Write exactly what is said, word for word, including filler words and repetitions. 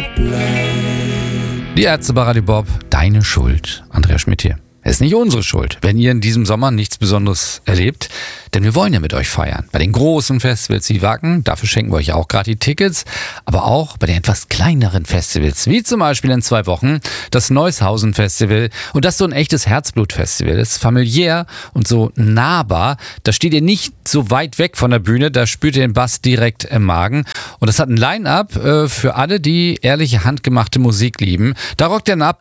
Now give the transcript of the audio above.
Die Ärzte bei Radio Bob, deine Schuld. Andreas Schmidt hier. Es ist nicht unsere Schuld, wenn ihr in diesem Sommer nichts Besonderes erlebt, denn wir wollen ja mit euch feiern. Bei den großen Festivals wie Wacken, dafür schenken wir euch auch gerade die Tickets, aber auch bei den etwas kleineren Festivals, wie zum Beispiel in zwei Wochen das Neushausen Festival. Und das ist so ein echtes Herzblut-Festival. Das ist familiär und so nahbar. Da steht ihr nicht so weit weg von der Bühne, da spürt ihr den Bass direkt im Magen. Und das hat ein Line-Up äh, für alle, die ehrliche, handgemachte Musik lieben. Da rockt dann ab